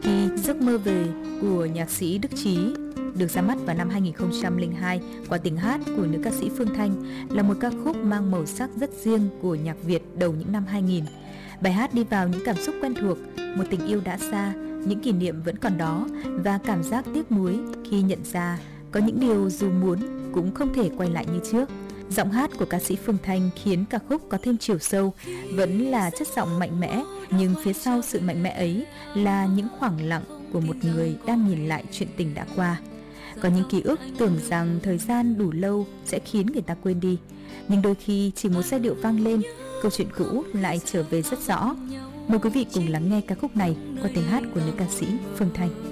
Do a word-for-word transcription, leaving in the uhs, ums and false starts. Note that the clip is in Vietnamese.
khi Giấc mơ về của nhạc sĩ Đức Chí được ra mắt vào năm hai nghìn không trăm lẻ hai qua tiếng hát của nữ ca sĩ Phương Thanh là một ca khúc mang màu sắc rất riêng của nhạc Việt đầu những năm hai nghìn. Bài hát đi vào những cảm xúc quen thuộc, một tình yêu đã xa, những kỷ niệm vẫn còn đó và cảm giác tiếc nuối khi nhận ra có những điều dù muốn cũng không thể quay lại như trước. Giọng hát của ca sĩ Phương Thanh khiến ca khúc có thêm chiều sâu, vẫn là chất giọng mạnh mẽ, nhưng phía sau sự mạnh mẽ ấy là những khoảng lặng của một người đang nhìn lại chuyện tình đã qua. Có những ký ức tưởng rằng thời gian đủ lâu sẽ khiến người ta quên đi, nhưng đôi khi chỉ một giai điệu vang lên, câu chuyện cũ lại trở về rất rõ. Mời quý vị cùng lắng nghe ca khúc này qua tiếng hát của nữ ca sĩ Phương Thanh.